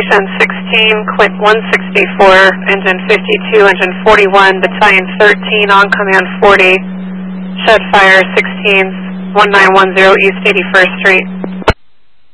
Station 16, Quint 164, Engine 52, Engine 41, Battalion 13, on command 40, shed fire 16, 1910 East 81st Street.